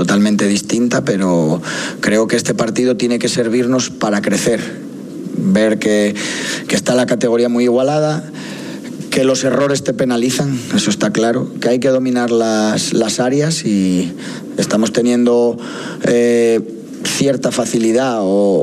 totalmente distinta, pero creo que este partido tiene que servirnos para crecer, ver que está la categoría muy igualada, que los errores te penalizan, eso está claro, que hay que dominar las áreas, y estamos teniendo cierta facilidad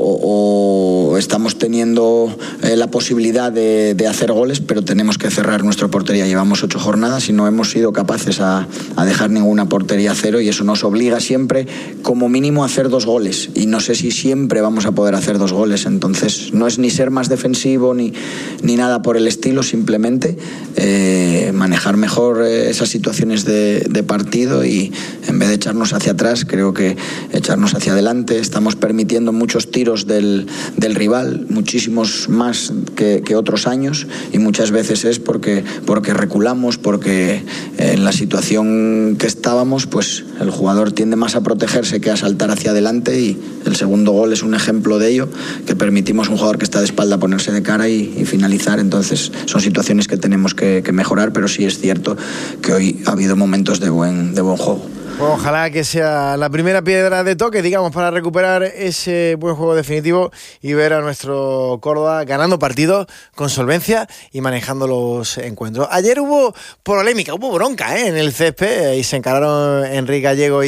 o estamos teniendo la posibilidad de hacer goles, pero tenemos que cerrar nuestra portería. Llevamos 8 jornadas y no hemos sido capaces a dejar ninguna portería a cero, y eso nos obliga siempre como mínimo a hacer 2 goles, y no sé si siempre vamos a poder hacer 2 goles. Entonces no es ni ser más defensivo ni nada por el estilo, simplemente manejar mejor esas situaciones de partido, y en vez de echarnos hacia atrás, creo que echarnos hacia adelante. Estamos permitiendo muchos tiros del rival, muchísimos más que otros años, y muchas veces es porque reculamos, porque en la situación que estábamos, pues el jugador tiende más a protegerse que a saltar hacia adelante, y el segundo gol es un ejemplo de ello, que permitimos a un jugador que está de espalda ponerse de cara y finalizar. Entonces son situaciones que tenemos que mejorar, pero sí es cierto que hoy ha habido momentos de buen juego. Pues ojalá que sea la primera piedra de toque, digamos, para recuperar ese buen juego definitivo y ver a nuestro Córdoba ganando partidos con solvencia y manejando los encuentros. Ayer hubo polémica, hubo bronca en el césped, y se encararon Enrique Gallego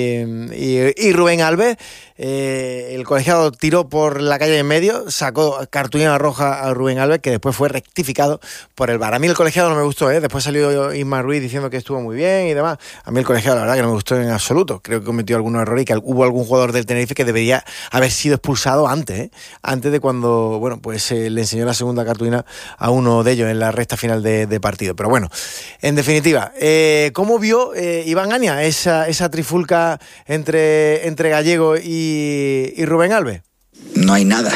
y Rubén Alves. El colegiado tiró por la calle en medio, sacó cartulina roja a Rubén Alves, que después fue rectificado por el VAR. A mí el colegiado no me gustó, después salió Isma Ruiz diciendo que estuvo muy bien y demás. A mí el colegiado la verdad que no me gustó en absoluto. Creo que cometió algún error y que hubo algún jugador del Tenerife que debería haber sido expulsado antes de cuando, bueno, pues le enseñó la segunda cartulina a uno de ellos en la recta final de partido. Pero bueno, en definitiva, ¿cómo vio Iván Ania esa trifulca entre Gallego y Rubén Alves? No hay nada,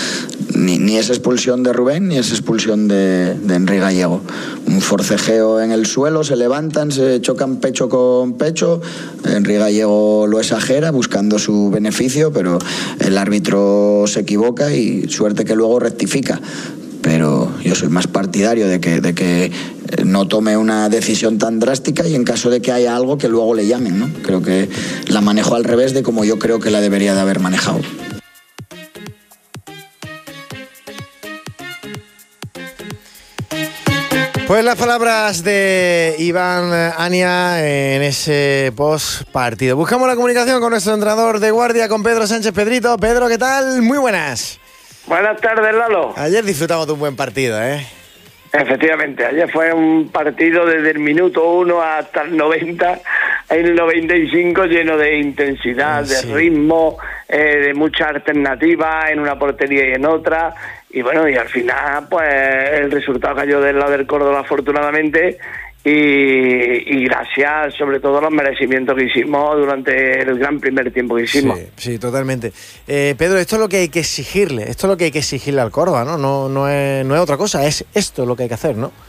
ni esa expulsión de Rubén ni esa expulsión de Enrique Gallego. Un forcejeo en el suelo, se levantan, se chocan pecho con pecho. Enrique Gallego lo exagera buscando su beneficio, pero el árbitro se equivoca y suerte que luego rectifica. Pero yo soy más partidario de que no tome una decisión tan drástica, y en caso de que haya algo, que luego le llamen, ¿no? Creo que la manejo al revés de como yo creo que la debería de haber manejado. Pues las palabras de Iván Ania en ese post partido. Buscamos la comunicación con nuestro entrenador de guardia, con Pedro Sánchez. Pedrito, Pedro, ¿qué tal? Muy buenas. Buenas tardes, Lalo. Ayer disfrutamos de un buen partido, Efectivamente, ayer fue un partido desde el minuto 1 hasta el 90, el 95, lleno de intensidad, de ritmo, de muchas alternativas en una portería y en otra. Y bueno, y al final, pues el resultado cayó del lado del Córdoba, afortunadamente. Y gracias sobre todo a los merecimientos que hicimos durante el gran primer tiempo que hicimos. Sí, totalmente. Pedro, esto es lo que hay que exigirle, al Córdoba, ¿no? No es otra cosa, es esto lo que hay que hacer, ¿no?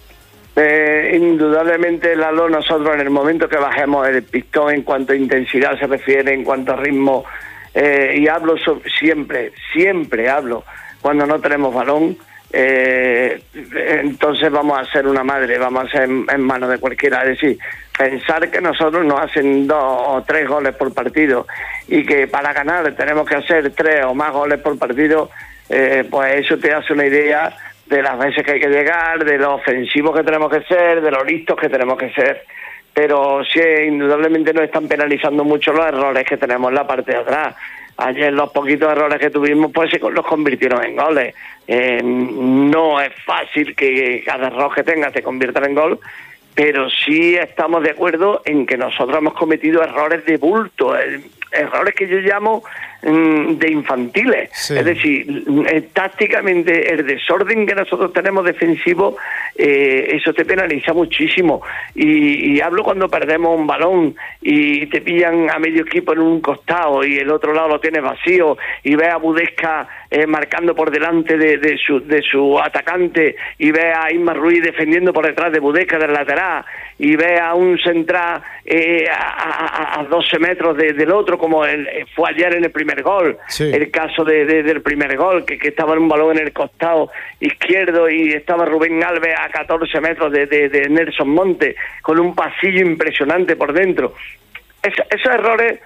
Indudablemente, Lalo, nosotros en el momento que bajemos el pistón en cuanto a intensidad se refiere, en cuanto a ritmo, y hablo siempre hablo cuando no tenemos balón, entonces vamos a ser una madre, vamos a ser en manos de cualquiera. Es decir, pensar que nosotros nos hacen 2 o 3 goles por partido y que para ganar tenemos que hacer 3 o más goles por partido, pues eso te hace una idea de las veces que hay que llegar, de lo ofensivos que tenemos que ser, de lo listos que tenemos que ser. Pero sí, indudablemente nos están penalizando mucho los errores que tenemos en la parte de atrás. Ayer los poquitos errores que tuvimos pues los convirtieron en goles. No es fácil que cada error que tengas te convierta en gol, pero sí estamos de acuerdo en que nosotros hemos cometido errores de bulto, errores que yo llamo de infantiles. Sí. Es decir, tácticamente el desorden que nosotros tenemos defensivo, eso te penaliza muchísimo. Y hablo cuando perdemos un balón y te pillan a medio equipo en un costado y el otro lado lo tienes vacío, y ves a Budesca marcando por delante de su atacante, y ves a Isma Ruiz defendiendo por detrás de Budesca del lateral, y ves a un central a 12 metros del otro, como fue ayer en el primer gol. Sí. El caso del primer gol, que estaba en un balón en el costado izquierdo y estaba Rubén Alves a 14 metros de Nelson Monte, con un pasillo impresionante por dentro. Esos errores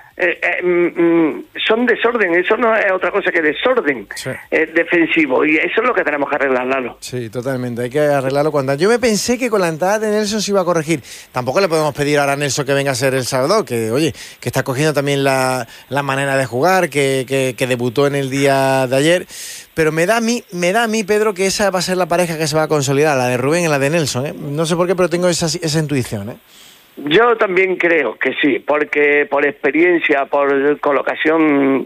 son desorden, eso no es otra cosa que desorden defensivo, y eso es lo que tenemos que arreglar, Lalo. Sí, totalmente, hay que arreglarlo cuando... Yo me pensé que con la entrada de Nelson se iba a corregir. Tampoco le podemos pedir ahora a Nelson que venga a ser el Salvador, que oye, que está cogiendo también la manera de jugar, que debutó en el día de ayer, pero me da a mí, Pedro, que esa va a ser la pareja que se va a consolidar, la de Rubén y la de Nelson, ¿eh? No sé por qué, pero tengo esa intuición, ¿eh? Yo también creo que sí, porque por experiencia, por colocación,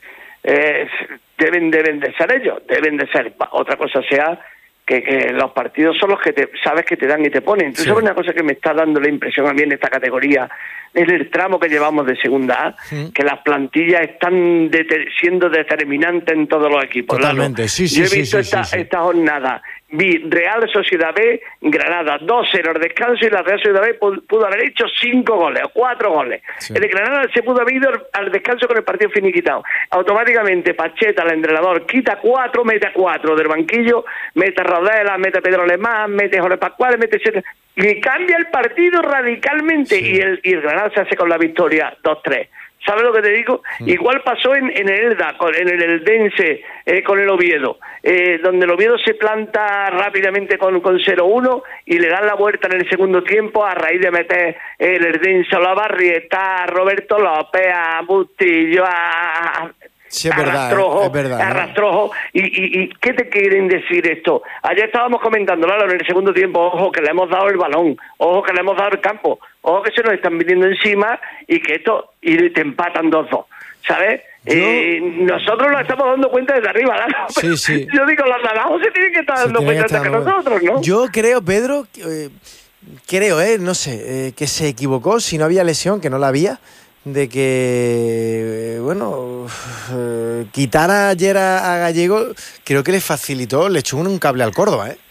deben de ser ellos, deben de ser. Otra cosa sea que los partidos son los que sabes que te dan y te ponen. Entonces, es una cosa que me está dando la impresión a mí en esta categoría, en el tramo que llevamos de segunda A, que las plantillas están siendo determinantes en todos los equipos. Totalmente, sí. Yo he visto esta jornada. Vi Real Sociedad B, Granada 2-0 al descanso, y la Real Sociedad B pudo haber hecho 5 goles o 4 goles. Sí. El de Granada se pudo haber ido al descanso con el partido finiquitado. Automáticamente Pacheta, el entrenador, quita 4, mete a 4 del banquillo, mete a Rodela, mete a Pedro Alemán, mete a Jorge Pascual, mete a... y cambia el partido radicalmente, y el Granada se hace con la victoria 2-3. ¿Sabes lo que te digo? Igual pasó en el Elda, en el Eldense, con el Oviedo, donde el Oviedo se planta rápidamente con 0-1 y le dan la vuelta en el segundo tiempo a raíz de meter el Eldense a la Barrieta, a Roberto López, a Bustillo, Sí, es verdad, Rastrojo. ¿Y qué te quieren decir esto? Ayer estábamos comentando, Lalo, en el segundo tiempo, ojo que le hemos dado el balón, ojo que le hemos dado el campo, ojo que se nos están viniendo encima y que y te empatan 2-2, ¿sabes? Nosotros nos estamos dando cuenta desde arriba, Lalo. Sí. Yo digo, los de abajo se tienen que estar dando cuenta antes que nosotros, ¿no? Yo creo, Pedro, no sé, que se equivocó, si no había lesión, que no la había, de que, quitar ayer a Gallego, creo que le facilitó, le echó un cable al Córdoba, ¿eh?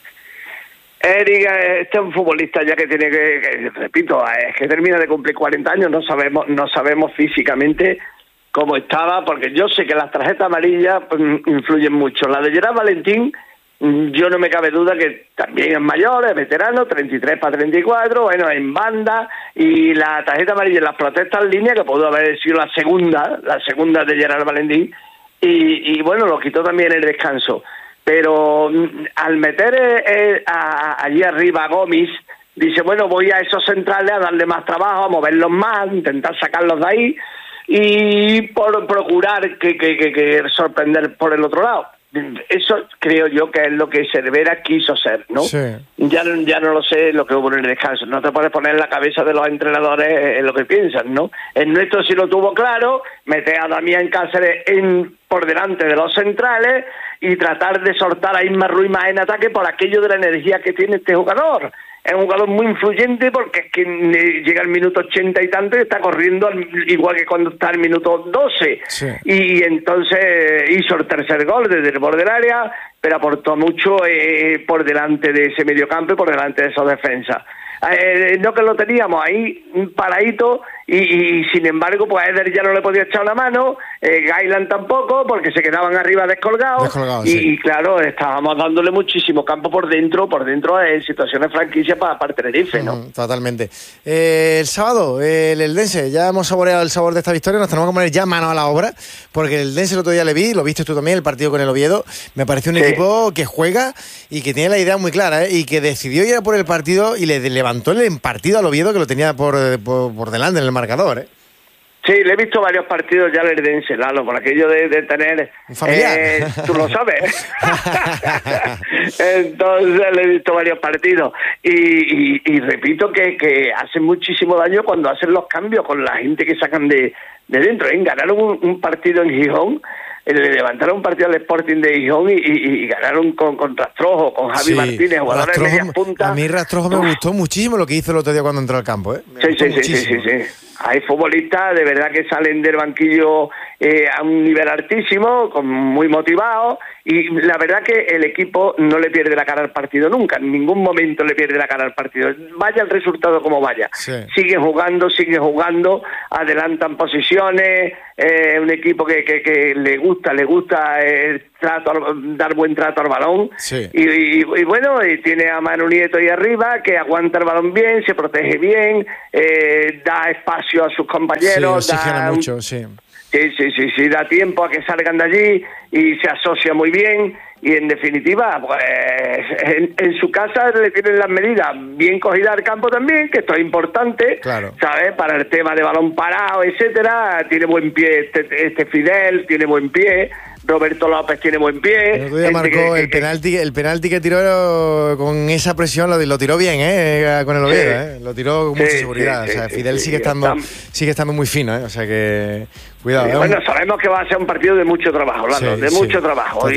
Eric, este es un futbolista ya que tiene que repito, es que termina de cumplir 40 años, no sabemos físicamente cómo estaba, porque yo sé que las tarjetas amarillas influyen mucho. La de Gerard Valentín, yo no me cabe duda que también es mayor, es veterano, 33 para 34, bueno, en banda, y la tarjeta amarilla en las protestas en línea, que pudo haber sido la segunda de Gerard Valentín, y bueno, lo quitó también el descanso. Pero al meter allí arriba a Gómez, dice, bueno, voy a esos centrales a darle más trabajo, a moverlos más, intentar sacarlos de ahí, y por procurar que sorprender por el otro lado. Eso creo yo que es lo que Cervera quiso hacer, ¿no? Sí. Ya no lo sé lo que hubo en el descanso. No te puedes poner en la cabeza de los entrenadores en lo que piensan, ¿no? El nuestro sí lo tuvo claro, meter a Damián Cáceres por delante de los centrales y tratar de soltar a Isma Ruiz más en ataque por aquello de la energía que tiene este jugador. Es un jugador muy influyente porque es que llega al minuto 80 y tanto y está corriendo igual que cuando está al minuto 12. Sí. Y entonces hizo el tercer gol desde el borde del área, pero aportó mucho por delante de ese mediocampo y por delante de esa defensa. No que lo teníamos ahí paradito y sin embargo pues a Eder ya no le podía echar una mano, Gailan tampoco, porque se quedaban arriba descolgados y claro, estábamos dándole muchísimo campo por dentro en situaciones franquicias para Tenerife, ¿no? Totalmente. El sábado, el Eldense, ya hemos saboreado el sabor de esta victoria, nos tenemos que poner ya mano a la obra, porque el Eldense el otro día le vi, lo viste tú también, el partido con el Oviedo, me pareció un equipo que juega y que tiene la idea muy clara, y que decidió ir a por el partido y le levantó el partido al Oviedo, que lo tenía por delante en el marcador, ¿eh? Sí, le he visto varios partidos ya al Eldense, Lalo, por aquello de tener... Un familiar. Tú lo sabes. Entonces le he visto varios partidos. Y repito que hacen muchísimo daño cuando hacen los cambios con la gente que sacan de dentro. Ganaron un partido en Gijón, le levantaron un partido al Sporting de Gijón y ganaron con Rastrojo, con Javi Martínez, jugadores de medias puntas. A mí Rastrojo me gustó muchísimo lo que hizo el otro día cuando entró al campo, ¿eh? Sí. Hay futbolistas de verdad que salen del banquillo a un nivel altísimo, muy motivados, y la verdad que el equipo no le pierde la cara al partido nunca, en ningún momento le pierde la cara al partido, vaya el resultado como vaya. Sí. Sigue jugando, adelantan posiciones, un equipo que le gusta el trato, dar buen trato al balón. Sí. Y bueno, y tiene a Manu Nieto ahí arriba, que aguanta el balón bien, se protege bien, da espacio a sus compañeros. Sí, oxigena mucho, sí. Sí, da tiempo a que salgan de allí y se asocia muy bien. Y en definitiva, pues en su casa le tienen las medidas bien cogidas al campo también, que esto es importante, claro, ¿sabes? Para el tema de balón parado, etcétera. Tiene buen pie este Fidel, tiene buen pie. Roberto López tiene buen pie. El otro día marcó el penalti que tiró con esa presión, lo tiró bien, con el Oviedo, lo tiró con mucha seguridad. O sea, Fidel sigue estando muy fino, o sea que cuidado. Bueno, sabemos que va a ser un partido de mucho trabajo, Orlando, mucho trabajo.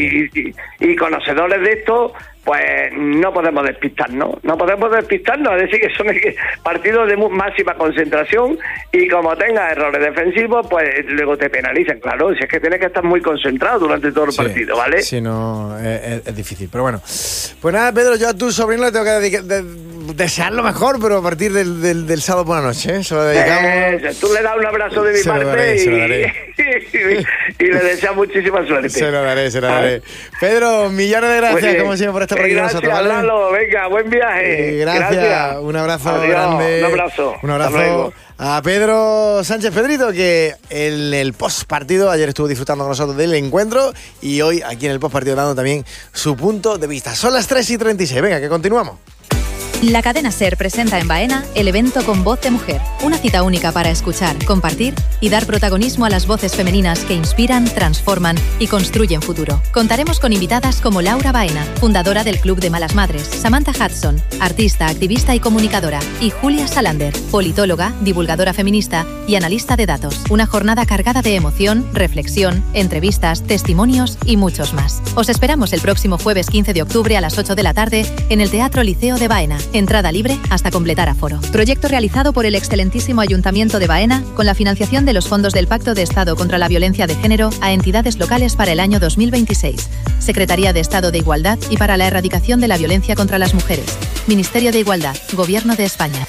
Y conocedores de esto, pues no podemos despistarnos, es decir, que son partidos de máxima concentración y como tengas errores defensivos, pues luego te penalizan, claro, si es que tienes que estar muy concentrado durante todo el partido, ¿vale? Sí, no, es difícil, pero bueno. Pues nada, Pedro, yo a tu sobrino le tengo que desear lo mejor, pero a partir del sábado por la noche, se lo dedicamos. Tú le das un abrazo de mi parte se lo daré. y le deseo muchísima suerte. Se lo daré. Pedro, millones de gracias, como siempre, por estar por aquí con nosotros, ¿vale? Lalo, venga, buen viaje. Gracias. Un abrazo. Adiós, grande. Un abrazo. A Pedro Sánchez Pedrito, que en el postpartido ayer estuvo disfrutando con nosotros del encuentro y hoy aquí en el postpartido dando también su punto de vista. Son las 3:36. Venga, que continuamos. La cadena SER presenta en Baena el evento Con Voz de Mujer, una cita única para escuchar, compartir y dar protagonismo a las voces femeninas que inspiran, transforman y construyen futuro. Contaremos con invitadas como Laura Baena, fundadora del Club de Malas Madres, Samantha Hudson, artista, activista y comunicadora, y Julia Salander, politóloga, divulgadora feminista y analista de datos. Una jornada cargada de emoción, reflexión, entrevistas, testimonios y muchos más. Os esperamos el próximo jueves 15 de octubre a las 8 de la tarde en el Teatro Liceo de Baena. Entrada libre hasta completar aforo. Proyecto realizado por el excelentísimo Ayuntamiento de Baena con la financiación de los fondos del Pacto de Estado contra la Violencia de Género a entidades locales para el año 2026. Secretaría de Estado de Igualdad y para la Erradicación de la Violencia contra las Mujeres. Ministerio de Igualdad. Gobierno de España.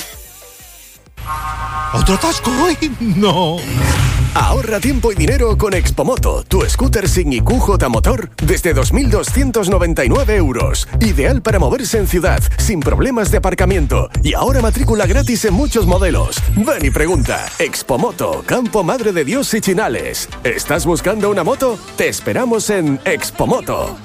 ¿Otro atasco hoy? No. Ahorra tiempo y dinero con Expomoto, tu scooter sin IQJ motor desde 2.299 euros. Ideal para moverse en ciudad, sin problemas de aparcamiento. Y ahora matrícula gratis en muchos modelos. Ven y pregunta. Expomoto, Campo Madre de Dios y Chinales. ¿Estás buscando una moto? Te esperamos en Expomoto.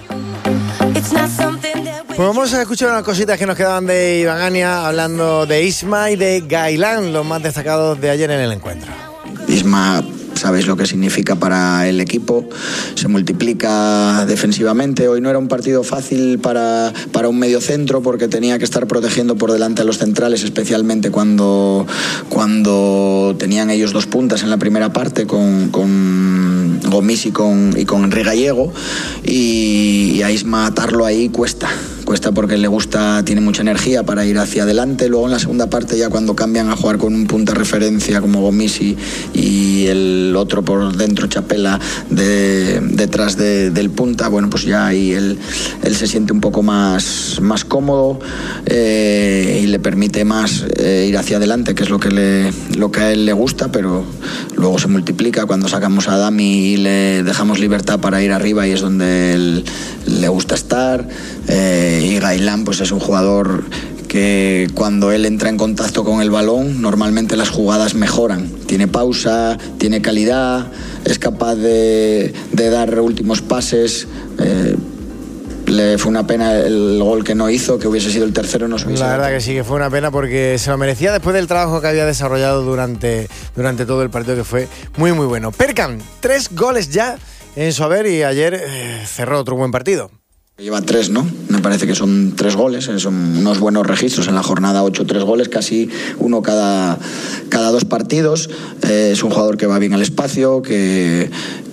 Pues vamos a escuchar unas cositas que nos quedaban de Iván Ania hablando de Isma y de Gailán, los más destacados de ayer en el encuentro. Isma, sabéis lo que significa para el equipo, se multiplica defensivamente. Hoy no era un partido fácil para un mediocentro porque tenía que estar protegiendo por delante a los centrales, especialmente cuando tenían ellos dos puntas en la primera parte con Gomis y con Enrique Gallego, y a Isma atarlo ahí cuesta porque le gusta, tiene mucha energía para ir hacia adelante. Luego en la segunda parte, ya cuando cambian a jugar con un punta referencia como Gomis y el otro por dentro, Chapela, detrás del punta, bueno, pues ya ahí él se siente un poco más cómodo y le permite más ir hacia adelante, que es lo que a él le gusta, pero luego se multiplica cuando sacamos a Dami y le dejamos libertad para ir arriba, y es donde él le gusta estar. Y Gailán pues es un jugador que cuando él entra en contacto con el balón normalmente las jugadas mejoran, tiene pausa, tiene calidad, es capaz de dar últimos pases. Le fue una pena el gol que no hizo, que hubiese sido el tercero. La verdad que sí, que fue una pena porque se lo merecía después del trabajo que había desarrollado durante todo el partido, que fue muy muy bueno. Perkan, 3 goles ya en su haber y ayer cerró otro buen partido. Lleva 3, ¿no? Me parece que son 3 goles, son unos buenos registros en la jornada 8, 3 goles, casi uno cada 2 partidos. Es un jugador que va bien al espacio, que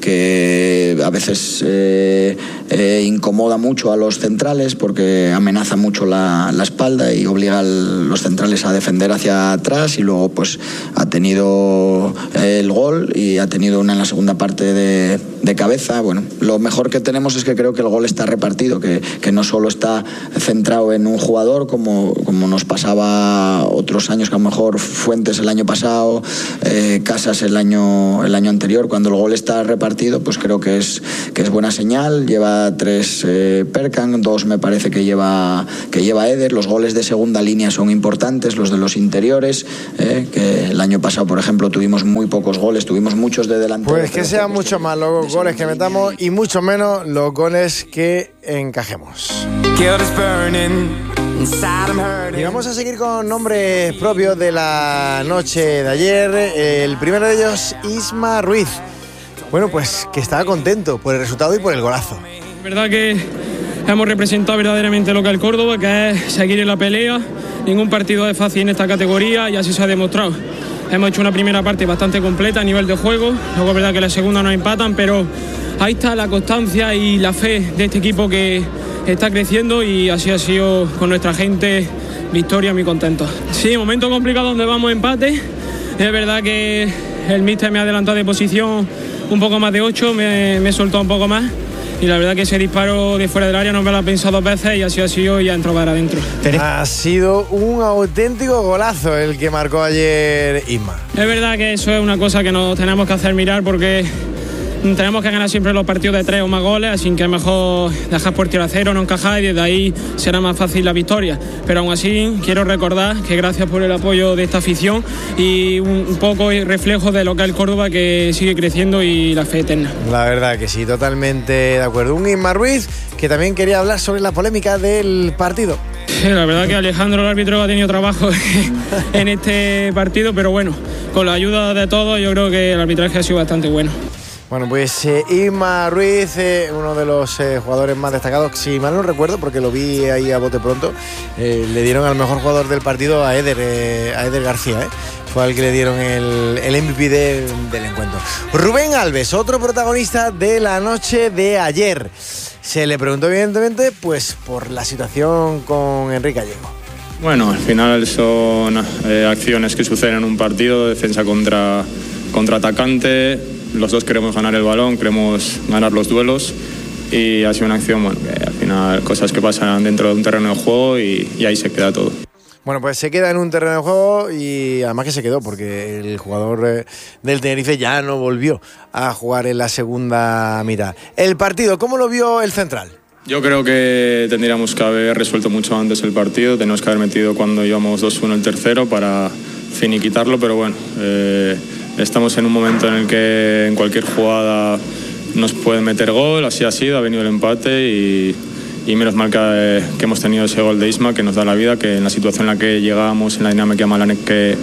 que a veces incomoda mucho a los centrales porque amenaza mucho la espalda y obliga a los centrales a defender hacia atrás, y luego pues ha tenido el gol y ha tenido una en la segunda parte de cabeza. Bueno, lo mejor que tenemos es que creo que el gol está repartido, que no solo está centrado en un jugador como nos pasaba otros años, que a lo mejor Fuentes el año pasado, Casas el año anterior. Cuando el gol está repartido, pues creo que es buena señal. Lleva 3 Perkan, 2 me parece que lleva Eder. Los goles de segunda línea son importantes, los de los interiores, que el año pasado, por ejemplo, tuvimos muy pocos goles, tuvimos muchos de delantero. Pues que sean mucho más los goles que metamos y mucho menos los goles que encajemos. Y vamos a seguir con nombres propios de la noche de ayer. El primero de ellos, Isma Ruiz. Bueno, pues que estaba contento por el resultado y por el golazo. La verdad que hemos representado verdaderamente lo que es el Córdoba, que es seguir en la pelea. Ningún partido es fácil en esta categoría y así se ha demostrado. Hemos hecho una primera parte bastante completa a nivel de juego. Luego es verdad que la segunda nos empatan, pero ahí está la constancia y la fe de este equipo que está creciendo, y así ha sido con nuestra gente. Victoria, muy contento. Sí, momento complicado donde vamos empate. Es verdad que el míster me ha adelantado de posición un poco más de 8, me he soltado un poco más, y la verdad que ese disparo de fuera del área no me lo ha pensado 2 veces y así ha sido, y ha entrado para adentro. Ha sido un auténtico golazo el que marcó ayer Isma. Es verdad que eso es una cosa que nos tenemos que hacer mirar, porque tenemos que ganar siempre los partidos de 3 o más goles, así que es mejor dejar por tiro a 0, no encajar, y desde ahí será más fácil la victoria. Pero aún así quiero recordar que gracias por el apoyo de esta afición y un poco reflejo de lo que es el Córdoba, que sigue creciendo, y la fe eterna. La verdad que sí, totalmente de acuerdo. Un Isma Ruiz que también quería hablar sobre la polémica del partido. Sí, la verdad que Alejandro, el árbitro, ha tenido trabajo en este partido, pero bueno, con la ayuda de todos yo creo que el arbitraje ha sido bastante bueno. Bueno, pues Isma Ruiz, uno de los jugadores más destacados, si mal no recuerdo, porque lo vi ahí a bote pronto, le dieron al mejor jugador del partido a Eder García, fue al que le dieron el MVP del encuentro. Rubén Alves, otro protagonista de la noche de ayer. Se le preguntó evidentemente pues por la situación con Enrique Gallego. Bueno, al final son acciones que suceden en un partido, defensa contra atacante. Los dos queremos ganar el balón, queremos ganar los duelos, y ha sido una acción, bueno, que al final cosas que pasan dentro de un terreno de juego, y ahí se queda todo. Bueno, pues se queda en un terreno de juego, y además que se quedó porque el jugador del Tenerife ya no volvió a jugar en la segunda mitad. El partido, ¿cómo lo vio el central? Yo creo que tendríamos que haber resuelto mucho antes el partido, tenemos que haber metido cuando íbamos 2-1 el tercero para finiquitarlo, pero bueno, estamos en un momento en el que en cualquier jugada nos pueden meter gol, así ha sido, ha venido el empate, y menos mal que hemos tenido ese gol de Isma que nos da la vida, que en la situación en la que llegábamos, en la dinámica mala que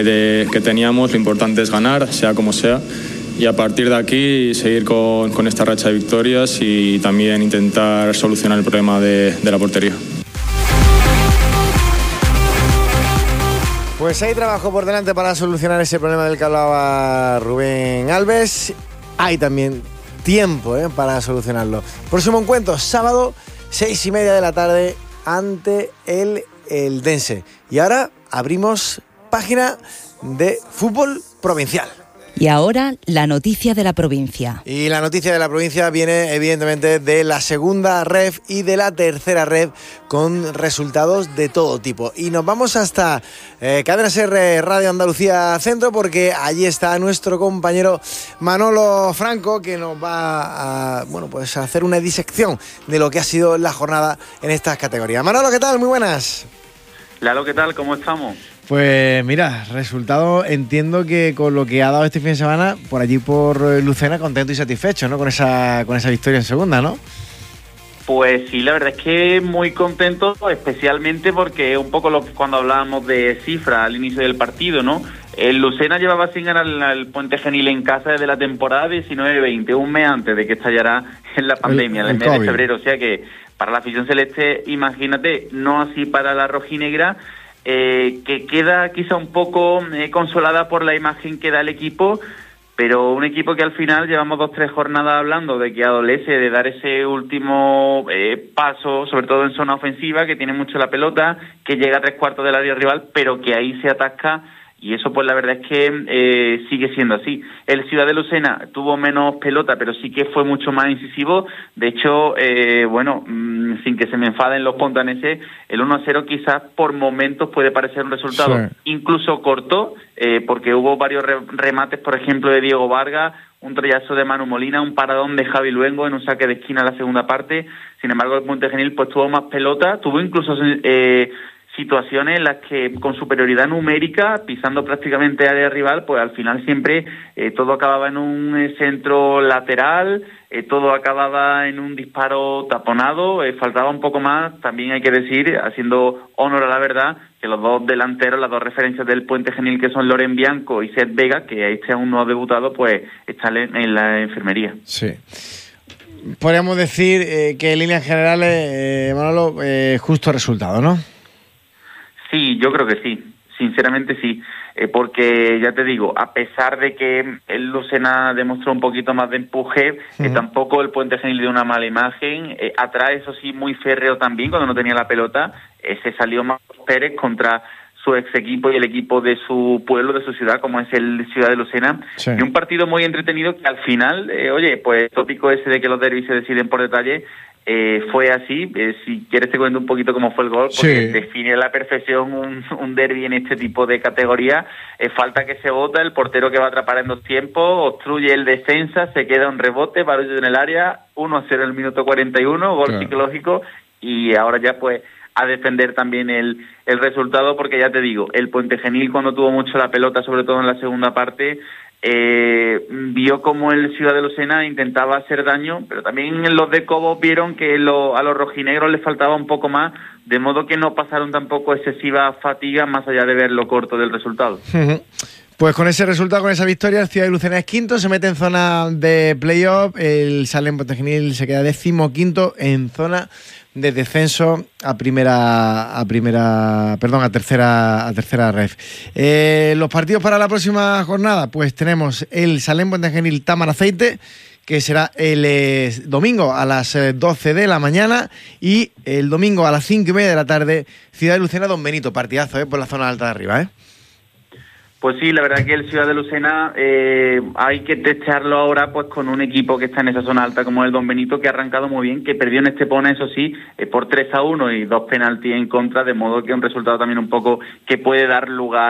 teníamos, lo importante es ganar, sea como sea, y a partir de aquí seguir con esta racha de victorias y también intentar solucionar el problema de la portería. Pues hay trabajo por delante para solucionar ese problema del que hablaba Rubén Alves. Hay también tiempo para solucionarlo. Próximo encuentro, sábado, 6:30 de la tarde, ante el Eldense. Y ahora abrimos página de fútbol provincial. Y ahora la noticia de la provincia. Y la noticia de la provincia viene evidentemente de la segunda ref y de la tercera ref, con resultados de todo tipo. Y nos vamos hasta Cadena Ser Radio Andalucía Centro, porque allí está nuestro compañero Manolo Franco, que nos va a, pues a hacer una disección de lo que ha sido la jornada en estas categorías. Manolo, ¿qué tal? Muy buenas. Lalo, ¿qué tal? ¿Cómo estamos? Pues mira, resultado, entiendo que con lo que ha dado este fin de semana, por allí por Lucena, contento y satisfecho, ¿no? Con esa victoria en segunda, ¿no? Pues sí, la verdad es que muy contento, especialmente porque un poco cuando hablábamos de cifras al inicio del partido, ¿no? El Lucena llevaba sin ganar el Puente Genil en casa desde la temporada 19-20, un mes antes de que estallara en la pandemia, el mes de febrero. O sea que para la afición celeste, imagínate, no así para la rojinegra, que queda quizá un poco consolada por la imagen que da el equipo, pero un equipo que al final llevamos 2-3 jornadas hablando de que adolece de dar ese último paso, sobre todo en zona ofensiva, que tiene mucho la pelota, que llega a 3/4 del área rival, pero que ahí se atasca. Y eso, pues la verdad es que sigue siendo así. El Ciudad de Lucena tuvo menos pelota, pero sí que fue mucho más incisivo. De hecho, sin que se me enfaden los pontaneses, el 1-0 quizás por momentos puede parecer un resultado incluso corto, porque hubo varios remates, por ejemplo, de Diego Vargas, un troyazo de Manu Molina, un paradón de Javi Luengo en un saque de esquina a la segunda parte. Sin embargo, el Puente Genil pues tuvo más pelota, tuvo incluso situaciones en las que con superioridad numérica, pisando prácticamente área rival, pues al final siempre todo acababa en un centro lateral, todo acababa en un disparo taponado, faltaba un poco más, también hay que decir, haciendo honor a la verdad, que los dos delanteros, las dos referencias del Puente Genil, que son Loren Bianco y Seth Vega, que este aún no ha debutado, pues están en la enfermería. Sí. Podríamos decir que en líneas generales, Manolo, justo resultado, ¿no? Sí, yo creo que sí, sinceramente sí, porque ya te digo, a pesar de que el Lucena demostró un poquito más de empuje, tampoco el Puente Genil dio una mala imagen, atrás eso sí muy férreo también cuando no tenía la pelota, se salió Marcos Pérez contra su ex equipo y el equipo de su pueblo, de su ciudad, como es el Ciudad de Lucena, y un partido muy entretenido que al final, pues tópico ese de que los derbis se deciden por detalle, fue así. Si quieres te cuento un poquito cómo fue el gol, porque define a la perfección un derbi en este tipo de categoría. Falta que se bota, el portero que va a atrapar en 2 tiempos, obstruye el defensa, se queda un rebote, barullo en el área, 1-0 en el minuto 41, gol psicológico, y ahora ya pues a defender también el resultado, porque ya te digo, el Puente Genil cuando tuvo mucho la pelota, sobre todo en la segunda parte, vio como el Ciudad de Lucena intentaba hacer daño, pero también los de Cobos vieron que a los rojinegros les faltaba un poco más, de modo que no pasaron tampoco excesiva fatiga más allá de ver lo corto del resultado. Pues con ese resultado, con esa victoria, el Ciudad de Lucena es quinto, se mete en zona de playoff, el Salem Puente Genil se queda 15º en zona de descenso a tercera ref. Los partidos para la próxima jornada, pues tenemos el Salem Puente Genil Tamaraceite, que será el domingo a las 12 de la mañana, y el domingo a las 5:30 de la tarde, Ciudad de Lucena Don Benito, partidazo por la zona alta de arriba, Pues sí, la verdad que el Ciudad de Lucena hay que testearlo ahora pues con un equipo que está en esa zona alta como el Don Benito, que ha arrancado muy bien, que perdió en Estepona, eso sí, por 3-1 y 2 penaltis en contra, de modo que un resultado también un poco que puede dar lugar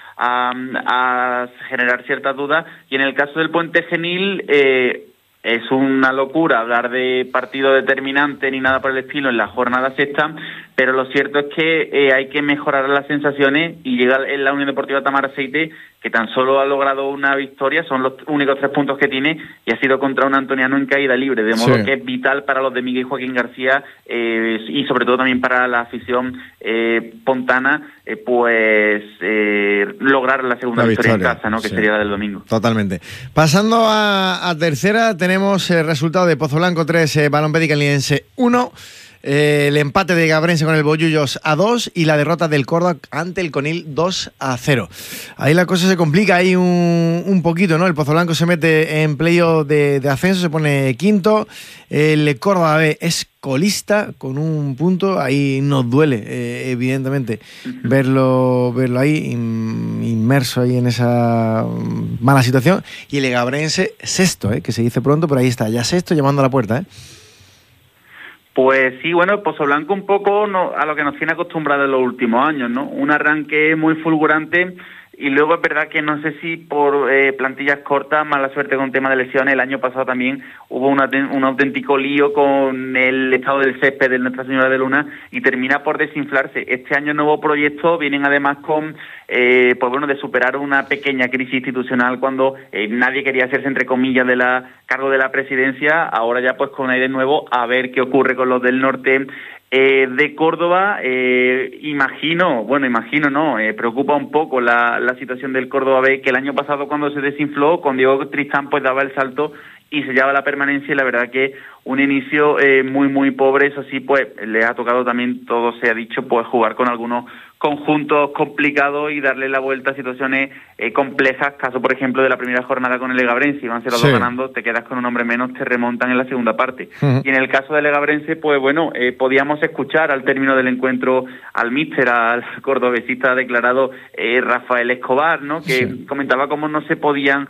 a generar ciertas dudas. Y en el caso del Puente Genil, es una locura hablar de partido determinante ni nada por el estilo en la jornada sexta, pero lo cierto es que hay que mejorar las sensaciones, y llega en la Unión Deportiva Tamaraceite, que tan solo ha logrado una victoria, son los únicos 3 puntos que tiene, y ha sido contra un antoniano en caída libre, de modo que es vital para los de Miguel Joaquín García, y sobre todo también para la afición pontana, lograr la segunda victoria en casa, ¿no? Que sería la del domingo. Totalmente. Pasando a tercera, tenemos el resultado de Pozo Blanco 3, Balón Bédica Liense 1. El empate de Gabrense con el Bollullos a 2 y la derrota del Córdoba ante el Conil 2-0. Ahí la cosa se complica ahí un poquito, ¿no? El Pozo Blanco se mete en playoff de ascenso, se pone quinto. El Córdoba B es colista con 1 punto. Ahí nos duele, evidentemente, verlo ahí inmerso ahí en esa mala situación. Y el Gabrense sexto, que se dice pronto, pero ahí está, ya sexto, llamando a la puerta, Pues sí, bueno, el Pozo Blanco un poco a lo que nos tiene acostumbrados en los últimos años, ¿no? Un arranque muy fulgurante, y luego es verdad que no sé si por plantillas cortas, mala suerte con tema de lesiones. El año pasado también hubo un auténtico lío con el estado del césped de Nuestra Señora de Luna, y termina por desinflarse. Este año nuevo proyecto, vienen además con de superar una pequeña crisis institucional cuando nadie quería hacerse, entre comillas, de la cargo de la presidencia. Ahora ya pues con aire nuevo, a ver qué ocurre con los del norte de Córdoba. Preocupa un poco la situación del Córdoba B, que el año pasado cuando se desinfló con Diego Tristán pues daba el salto y se lleva la permanencia, y la verdad que un inicio muy muy pobre. Eso sí, pues le ha tocado también, todo se ha dicho, pues jugar con algunos conjuntos complicados y darle la vuelta a situaciones complejas, caso por ejemplo de la primera jornada con el Egabrense, van 0-2 ganando, te quedas con un hombre menos, te remontan en la segunda parte. Y en el caso del Egabrense, pues bueno, podíamos escuchar al término del encuentro al míster, al cordobesista declarado Rafael Escobar, ¿no? Que comentaba cómo no se podían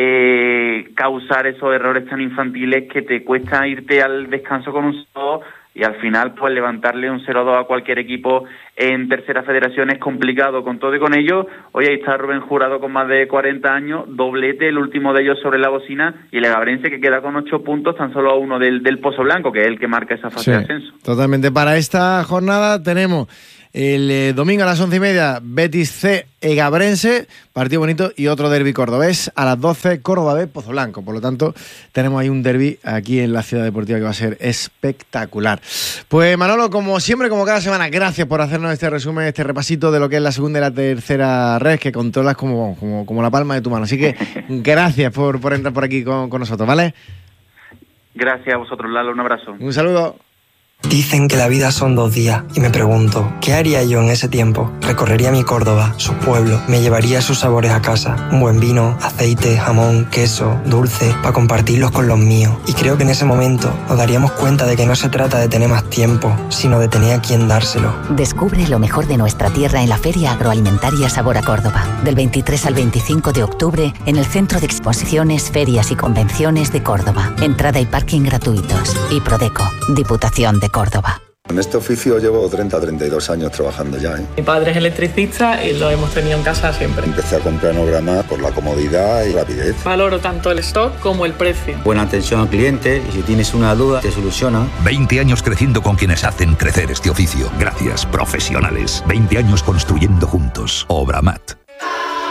causar esos errores tan infantiles que te cuesta irte al descanso con un 0-2 y al final pues levantarle un 0-2 a cualquier equipo en tercera federación es complicado. Con todo y con ello, hoy ahí está Rubén Jurado con más de 40 años, doblete, el último de ellos sobre la bocina, y el Egabrense que queda con 8 puntos, tan solo a uno del Pozo Blanco, que es el que marca esa fase de ascenso. Totalmente. Para esta jornada tenemos el domingo a las 11:30, Betis C, Egabrense, partido bonito, y otro derbi cordobés a las 12, Córdoba B, Pozo Blanco. Por lo tanto, tenemos ahí un derbi aquí en la Ciudad Deportiva que va a ser espectacular. Pues Manolo, como siempre, como cada semana, gracias por hacernos este resumen, este repasito de lo que es la segunda y la tercera red, que controlas como la palma de tu mano. Así que gracias por entrar por aquí con nosotros, ¿vale? Gracias a vosotros, Lalo, un abrazo. Un saludo. Dicen que la vida son 2 días y me pregunto, ¿qué haría yo en ese tiempo? Recorrería mi Córdoba, sus pueblos, me llevaría sus sabores a casa, un buen vino, aceite, jamón, queso, dulce, para compartirlos con los míos. Y creo que en ese momento nos daríamos cuenta de que no se trata de tener más tiempo, sino de tener a quien dárselo. Descubre lo mejor de nuestra tierra en la Feria Agroalimentaria Sabor a Córdoba, del 23 al 25 de octubre en el Centro de Exposiciones, Ferias y Convenciones de Córdoba. Entrada y parking gratuitos. Y Prodeco, Diputación de Córdoba. En este oficio llevo 32 años trabajando ya. Mi padre es electricista y lo hemos tenido en casa siempre. Empecé a comprar Nograma por la comodidad y rapidez. Valoro tanto el stock como el precio. Buena atención al cliente y si tienes una duda te soluciona. 20 años creciendo con quienes hacen crecer este oficio. Gracias, profesionales. 20 años construyendo juntos. Obramat.